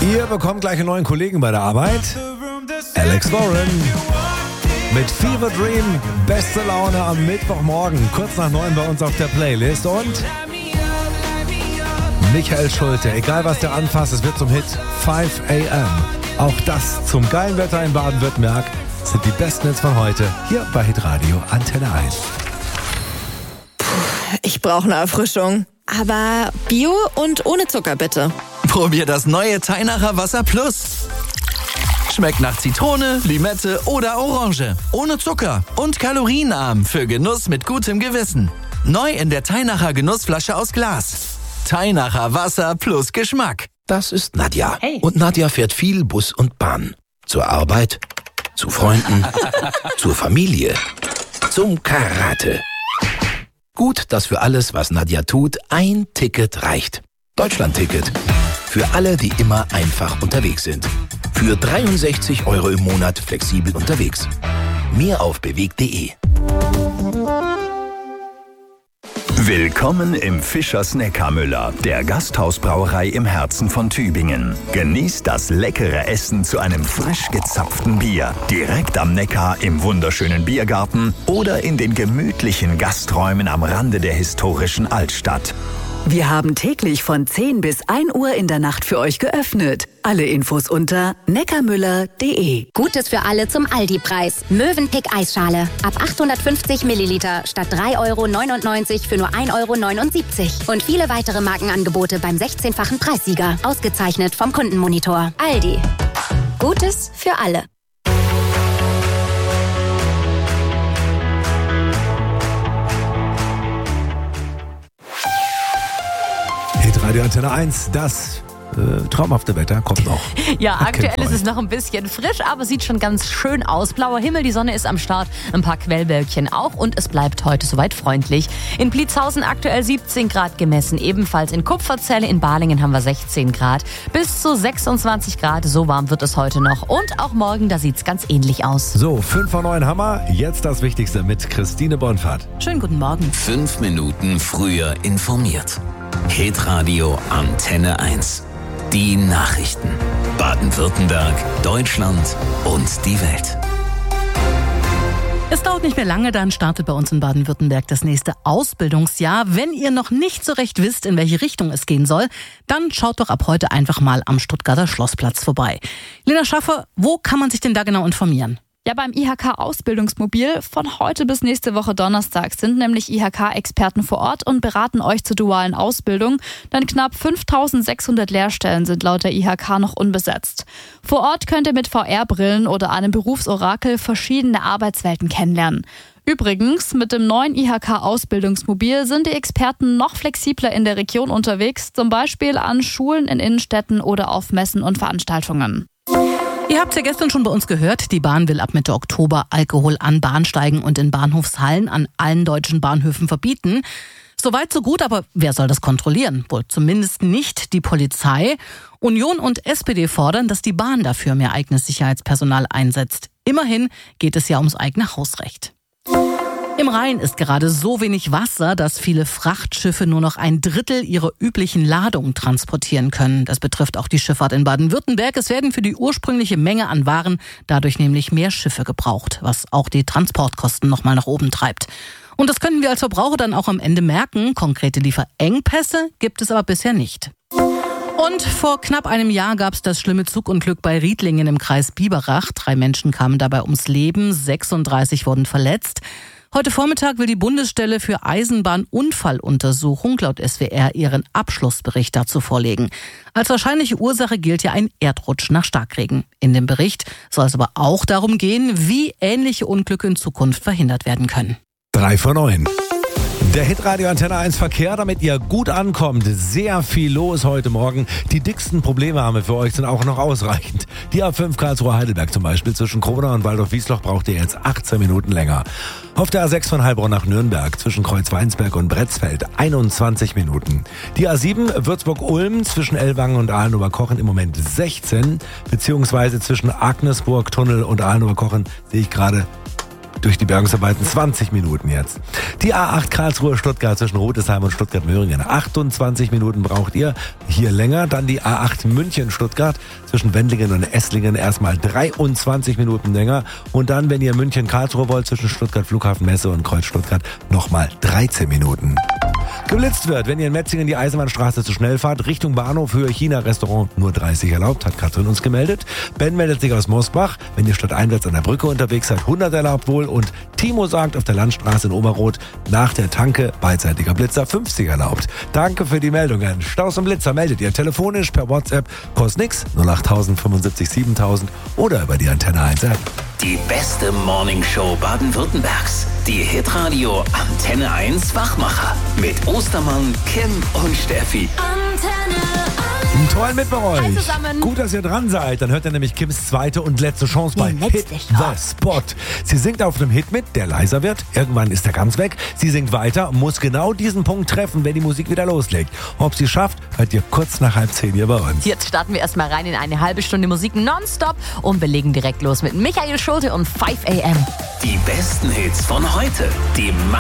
Ihr bekommt gleich einen neuen Kollegen bei der Arbeit. Alex Warren mit Fever Dream. Beste Laune am Mittwochmorgen. Kurz nach 9 bei uns auf der Playlist. Und Michael Schulte. Egal was der anfasst, es wird zum Hit 5 AM. Auch das zum geilen Wetter in Baden-Württemberg sind die besten Hits von heute. Hier bei Hitradio Antenne 1. Ich brauche eine Erfrischung. Aber Bio und ohne Zucker bitte. Probier das neue Teinacher Wasser Plus. Schmeckt nach Zitrone, Limette oder Orange. Ohne Zucker und kalorienarm für Genuss mit gutem Gewissen. Neu in der Teinacher Genussflasche aus Glas. Teinacher Wasser plus Geschmack. Das ist Nadja. Hey. Und Nadja fährt viel Bus und Bahn. Zur Arbeit, zu Freunden, zur Familie, zum Karate. Gut, dass für alles, was Nadja tut, ein Ticket reicht. Deutschland-Ticket. Für alle, die immer einfach unterwegs sind. Für 63 € im Monat flexibel unterwegs. Mehr auf bewegt.de. Willkommen im Fischers Neckarmüller, der Gasthausbrauerei im Herzen von Tübingen. Genießt das leckere Essen zu einem frisch gezapften Bier. Direkt am Neckar im wunderschönen Biergarten oder in den gemütlichen Gasträumen am Rande der historischen Altstadt. Wir haben täglich von 10 bis 1 Uhr in der Nacht für euch geöffnet. Alle Infos unter neckarmüller.de. Gutes für alle zum Aldi-Preis. Mövenpick Eisschale. Ab 850 Milliliter statt 3,99 € für nur 1,79 €. Und viele weitere Markenangebote beim 16-fachen Preissieger. Ausgezeichnet vom Kundenmonitor. Aldi. Gutes für alle. Radio Antenne 1, das traumhafte Wetter kommt noch. Ja, aktuell ist es noch ein bisschen frisch, aber sieht schon ganz schön aus. Blauer Himmel, die Sonne ist am Start, ein paar Quellwölkchen auch und es bleibt heute soweit freundlich. In Blitzhausen aktuell 17 Grad gemessen, ebenfalls in Kupferzelle, in Balingen haben wir 16 Grad. Bis zu 26 Grad, so warm wird es heute noch. Und auch morgen, da sieht es ganz ähnlich aus. So, 5 vor 9 Hammer, jetzt das Wichtigste mit Christine Bonfahrt. Schönen guten Morgen. 5 Minuten früher informiert. Hitradio Antenne 1. Die Nachrichten. Baden-Württemberg, Deutschland und die Welt. Es dauert nicht mehr lange, dann startet bei uns in Baden-Württemberg das nächste Ausbildungsjahr. Wenn ihr noch nicht so recht wisst, in welche Richtung es gehen soll, dann schaut doch ab heute einfach mal am Stuttgarter Schlossplatz vorbei. Lena Schaffer, wo kann man sich denn da genau informieren? Ja, beim IHK-Ausbildungsmobil von heute bis nächste Woche Donnerstag sind nämlich IHK-Experten vor Ort und beraten euch zur dualen Ausbildung. Denn knapp 5.600 Lehrstellen sind laut der IHK noch unbesetzt. Vor Ort könnt ihr mit VR-Brillen oder einem Berufsorakel verschiedene Arbeitswelten kennenlernen. Übrigens, mit dem neuen IHK-Ausbildungsmobil sind die Experten noch flexibler in der Region unterwegs, zum Beispiel an Schulen in Innenstädten oder auf Messen und Veranstaltungen. Ihr habt es ja gestern schon bei uns gehört, die Bahn will ab Mitte Oktober Alkohol an Bahnsteigen und in Bahnhofshallen an allen deutschen Bahnhöfen verbieten. Soweit so gut, aber wer soll das kontrollieren? Wohl zumindest nicht die Polizei. Union und SPD fordern, dass die Bahn dafür mehr eigenes Sicherheitspersonal einsetzt. Immerhin geht es ja ums eigene Hausrecht. Im Rhein ist gerade so wenig Wasser, dass viele Frachtschiffe nur noch 1/3 ihrer üblichen Ladungen transportieren können. Das betrifft auch die Schifffahrt in Baden-Württemberg. Es werden für die ursprüngliche Menge an Waren dadurch nämlich mehr Schiffe gebraucht, was auch die Transportkosten nochmal nach oben treibt. Und das könnten wir als Verbraucher dann auch am Ende merken. Konkrete Lieferengpässe gibt es aber bisher nicht. Und vor knapp einem Jahr gab es das schlimme Zugunglück bei Riedlingen im Kreis Biberach. 3 Menschen kamen dabei ums Leben, 36 wurden verletzt. Heute Vormittag will die Bundesstelle für Eisenbahnunfalluntersuchung laut SWR ihren Abschlussbericht dazu vorlegen. Als wahrscheinliche Ursache gilt ja ein Erdrutsch nach Starkregen. In dem Bericht soll es aber auch darum gehen, wie ähnliche Unglücke in Zukunft verhindert werden können. 3 vor 9. Der Hitradio Antenne 1 Verkehr, damit ihr gut ankommt. Sehr viel los heute Morgen. Die dicksten Probleme haben wir für euch, sind auch noch ausreichend. Die A5 Karlsruhe-Heidelberg zum Beispiel zwischen Kronau und Waldorf-Wiesloch braucht ihr jetzt 18 Minuten länger. Auf der A6 von Heilbronn nach Nürnberg zwischen Kreuzweinsberg und Bretzfeld 21 Minuten. Die A7 Würzburg-Ulm zwischen Ellwangen und Ahlen-Oberkochen im Moment 16, beziehungsweise zwischen Agnesburg-Tunnel und Ahlen-Oberkochen sehe ich gerade durch die Bergungsarbeiten 20 Minuten jetzt. Die A8 Karlsruhe-Stuttgart zwischen Rudesheim und Stuttgart-Möhringen. 28 Minuten braucht ihr. Hier länger. Dann die A8 München-Stuttgart zwischen Wendlingen und Esslingen. Erstmal 23 Minuten länger. Und dann, wenn ihr München-Karlsruhe wollt, zwischen Stuttgart-Flughafen-Messe und Kreuz-Stuttgart nochmal 13 Minuten. Geblitzt wird, wenn ihr in Metzingen die Eisenbahnstraße zu schnell fahrt, Richtung Bahnhof, Höhe China-Restaurant nur 30 erlaubt, hat Katrin uns gemeldet. Ben meldet sich aus Mosbach, wenn ihr statt einwärts an der Brücke unterwegs seid, 100 erlaubt wohl. Und Timo sagt auf der Landstraße in Oberroth, nach der Tanke, beidseitiger Blitzer, 50 erlaubt. Danke für die Meldungen. Staus und Blitzer meldet ihr telefonisch per WhatsApp, kostet nix, 08000 75 7000 oder über die Antenne 1 App. Die beste Morningshow Baden-Württembergs. Die Hitradio Antenne 1 Wachmacher. Mit Ostermann, Kim und Steffi. Antenne 1. Einen tollen Mittwoch euch. Hi zusammen. Gut, dass ihr dran seid. Dann hört ihr nämlich Kims zweite und letzte Chance bei Hit the Spot. Sie singt auf einem Hit mit, der leiser wird. Irgendwann ist er ganz weg. Sie singt weiter, muss genau diesen Punkt treffen, wenn die Musik wieder loslegt. Ob sie schafft, hört ihr kurz nach 9:30 hier bei uns. Jetzt starten wir erstmal rein in eine halbe Stunde Musik nonstop und wir legen direkt los mit Michael Schulte und 5 AM. Die besten Hits von heute. Die